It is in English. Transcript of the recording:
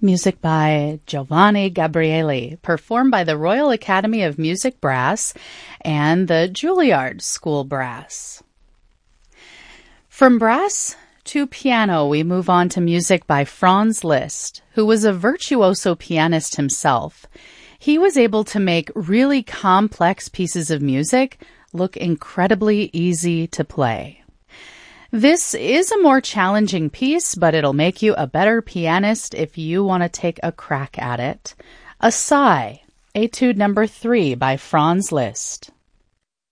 Music by Giovanni Gabrieli, performed by the Royal Academy of Music Brass and the Juilliard School Brass. From brass to piano, we move on to music by Franz Liszt, who was a virtuoso pianist himself. He was able to make really complex pieces of music look incredibly easy to play. This is a more challenging piece, but it'll make you a better pianist if you want to take a crack at it. A Sigh, Etude Number 3 by Franz Liszt.